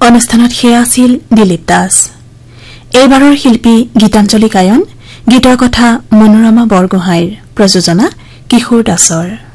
অনুষ্ঠানত সেয়া আছিল দিলীপ দাস। এইবাৰৰ শিল্পী গীতাঞ্জলি গায়ন, গীতৰ কথা মনোৰমা বৰগোহাঁইৰ, প্ৰযোজনা কিশোৰ দাসৰ।